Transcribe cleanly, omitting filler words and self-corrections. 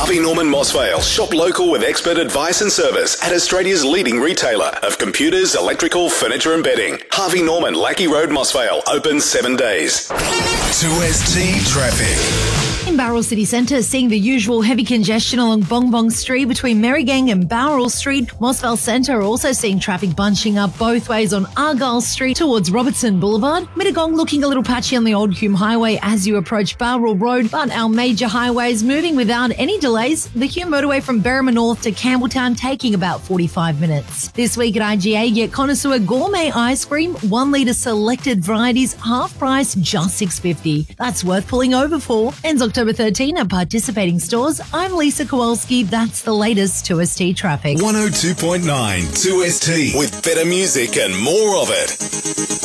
Harvey Norman Mossvale. Shop local with expert advice and service at Australia's leading retailer of computers, electrical, furniture and bedding. Harvey Norman, Lackey Road, Mossvale. Open 7 days. 2ST Traffic. In Bowral City Centre, seeing the usual heavy congestion along Bong Bong Street between Merrygang and Bowral Street. Mossvale Centre also seeing traffic bunching up both ways on Argyle Street towards Robertson Boulevard. Mittagong looking a little patchy on the Old Hume Highway as you approach Bowral Road, but our major highways moving without any delays. The Hume motorway from Berrima North to Campbelltown taking about 45 minutes. This week at IGA, get Connoisseur Gourmet Ice Cream, 1 litre selected varieties, half price, just $6.50. That's worth pulling over for. Ends October 13 at participating stores. I'm Lisa Kowalski. That's the latest 2ST traffic. 102.9 2ST with better music and more of it.